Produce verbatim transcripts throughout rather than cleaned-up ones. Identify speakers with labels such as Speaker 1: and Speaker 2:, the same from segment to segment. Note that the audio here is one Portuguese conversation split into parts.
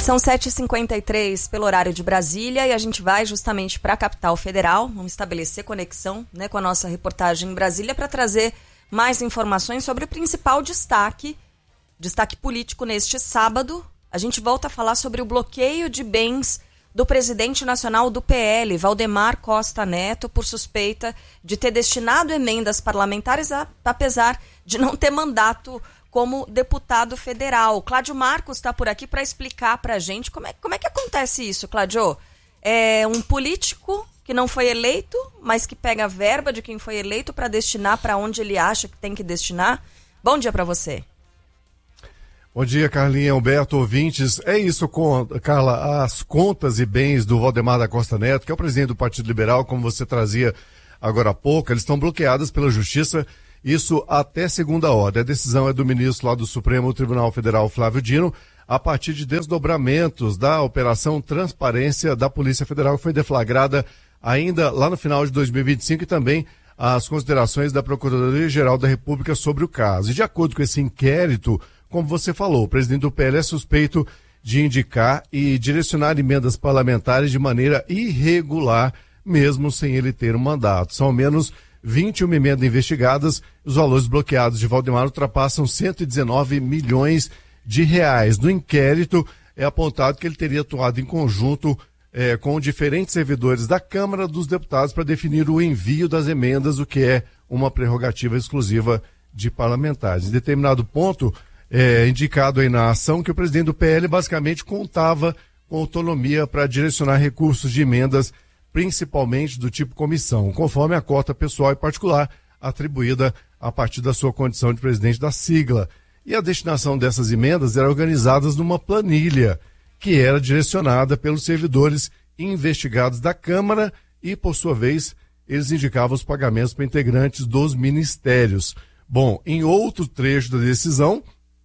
Speaker 1: São sete e cinquenta e três pelo horário de Brasília e a gente vai justamente para a capital federal. Vamos estabelecer conexão, né, com a nossa reportagem em Brasília para trazer mais informações sobre o principal destaque, destaque político neste sábado. A gente volta a falar sobre o bloqueio de bens do presidente nacional do P L, Valdemar Costa Neto, por suspeita de ter destinado emendas parlamentares, a, apesar de não ter mandato como deputado federal. Cláudio Marcos está por aqui para explicar para a gente como é, como é que acontece isso, Cláudio. É um político que não foi eleito, mas que pega a verba de quem foi eleito para destinar para onde ele acha que tem que destinar. Bom dia para você.
Speaker 2: Bom dia, Carlinha, Alberto, ouvintes. É isso, Carla, as contas e bens do Valdemar da Costa Neto, que é o presidente do Partido Liberal, como você trazia agora há pouco, eles estão bloqueadas pela Justiça, isso até segunda ordem. A decisão é do ministro lá do Supremo Tribunal Federal, Flávio Dino, a partir de desdobramentos da Operação Transparência da Polícia Federal, que foi deflagrada ainda lá no final de dois mil e vinte e cinco, e também as considerações da Procuradoria-Geral da República sobre o caso. E de acordo com esse inquérito, como você falou, o presidente do P L é suspeito de indicar e direcionar emendas parlamentares de maneira irregular, mesmo sem ele ter um mandato. São ao menos vinte e uma emendas investigadas, os valores bloqueados de Valdemar ultrapassam cento e dezenove milhões de reais. No inquérito é apontado que ele teria atuado em conjunto eh, com diferentes servidores da Câmara dos Deputados para definir o envio das emendas, o que é uma prerrogativa exclusiva de parlamentares. Em determinado ponto, é indicado aí na ação que o presidente do P L basicamente contava com autonomia para direcionar recursos de emendas, principalmente do tipo comissão, conforme a cota pessoal e particular atribuída a partir da sua condição de presidente da sigla. E a destinação dessas emendas era organizada numa planilha, que era direcionada pelos servidores investigados da Câmara e, por sua vez, eles indicavam os pagamentos para integrantes dos ministérios. Bom, em outro trecho da decisão,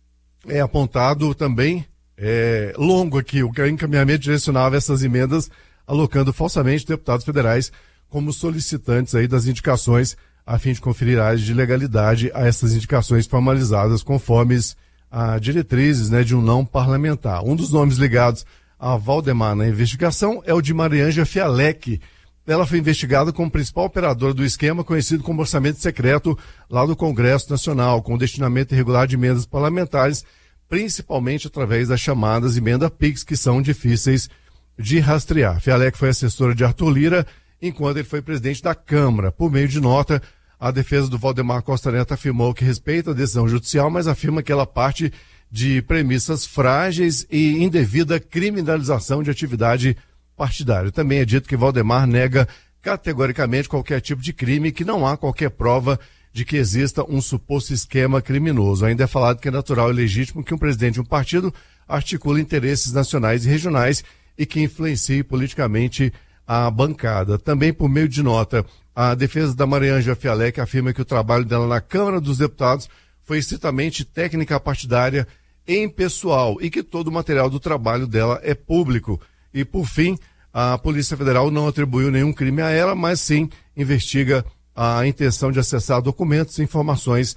Speaker 2: é apontado também, é, longo aqui, o encaminhamento direcionava essas emendas, alocando falsamente deputados federais como solicitantes aí das indicações, a fim de conferir áreas de legalidade a essas indicações formalizadas conforme a diretrizes, né, de um não parlamentar. Um dos nomes ligados a Valdemar na investigação é o de Mariângela Fialec. Ela foi investigada como principal operadora do esquema conhecido como orçamento secreto lá do Congresso Nacional, com destinamento irregular de emendas parlamentares, principalmente através das chamadas emenda Pix, que são difíceis de rastrear. Fialec foi assessora de Arthur Lira, enquanto ele foi presidente da Câmara. Por meio de nota, a defesa do Valdemar Costa Neto afirmou que respeita a decisão judicial, mas afirma que ela parte de premissas frágeis e indevida criminalização de atividade partidário. Também é dito que Valdemar nega categoricamente qualquer tipo de crime e que não há qualquer prova de que exista um suposto esquema criminoso. Ainda é falado que é natural e legítimo que um presidente de um partido articule interesses nacionais e regionais e que influencie politicamente a bancada. Também por meio de nota, a defesa da Mariângela Fialec afirma que o trabalho dela na Câmara dos Deputados foi estritamente técnica partidária e impessoal e que todo o material do trabalho dela é público. E, por fim, a Polícia Federal não atribuiu nenhum crime a ela, mas sim investiga a intenção de acessar documentos e informações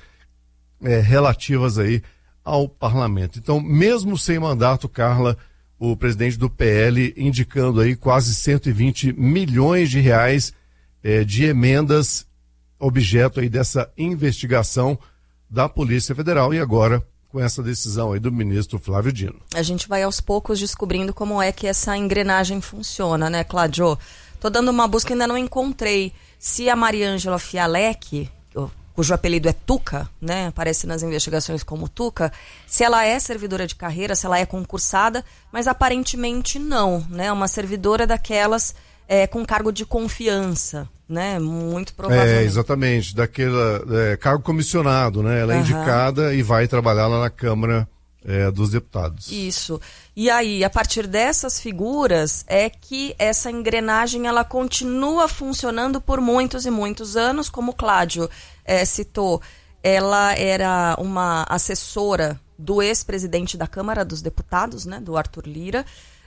Speaker 2: é, relativas aí ao parlamento. Então, mesmo sem mandato, Carla, o presidente do P L indicando aí quase cento e vinte milhões de reais é, de emendas, objeto aí dessa investigação da Polícia Federal e agora com essa decisão aí do ministro Flávio Dino.
Speaker 1: A gente vai aos poucos descobrindo como é que essa engrenagem funciona, né, Cláudio? Tô dando uma busca e ainda não encontrei se a Mariângela Fialec, cujo apelido é Tuca, né, aparece nas investigações como Tuca, se ela é servidora de carreira, se ela é concursada, mas aparentemente não, né, uma servidora daquelas é, com cargo de confiança, né, muito provavelmente.
Speaker 2: É, exatamente, daquele é, cargo comissionado, né, ela é uhum. indicada e vai trabalhar lá na Câmara é, dos Deputados.
Speaker 1: Isso, e aí, a partir dessas figuras, é que essa engrenagem, ela continua funcionando por muitos e muitos anos, como o Cláudio é, citou, ela era uma assessora do ex-presidente da Câmara dos Deputados, né, do Arthur Lira.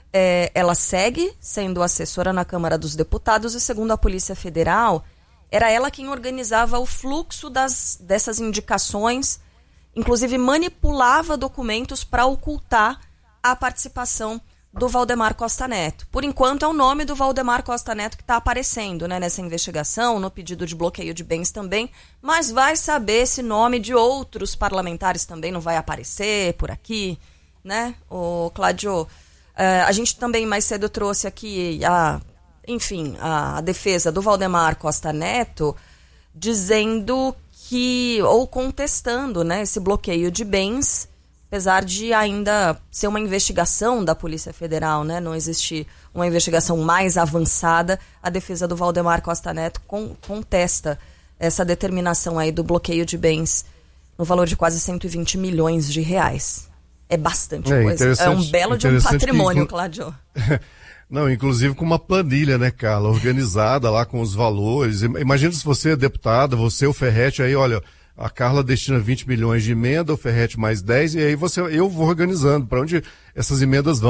Speaker 1: É, ela segue sendo assessora na Câmara dos Deputados e, segundo a Polícia Federal, era ela quem organizava o fluxo das, dessas indicações, inclusive manipulava documentos para ocultar a participação do Valdemar Costa Neto. Por enquanto é o nome do Valdemar Costa Neto que está aparecendo, né, nessa investigação, no pedido de bloqueio de bens também, mas vai saber se nome de outros parlamentares também não vai aparecer por aqui, né, o Cláudio. Uh, a gente também mais cedo trouxe aqui, a, enfim, a, a defesa do Valdemar Costa Neto, dizendo que, ou contestando, né, esse bloqueio de bens, apesar de ainda ser uma investigação da Polícia Federal, né, não existir uma investigação mais avançada, a defesa do Valdemar Costa Neto con- contesta essa determinação aí do bloqueio de bens no valor de quase cento e vinte milhões de reais. É bastante
Speaker 2: é,
Speaker 1: coisa. É um belo de um patrimônio,
Speaker 2: que...
Speaker 1: Cláudio.
Speaker 2: Não, inclusive com uma planilha, né, Carla, organizada lá com os valores. Imagina se você é deputada, você, o Ferretti, aí, olha, a Carla destina vinte milhões de emenda, o Ferretti mais dez, e aí você, eu vou organizando para onde essas emendas vão.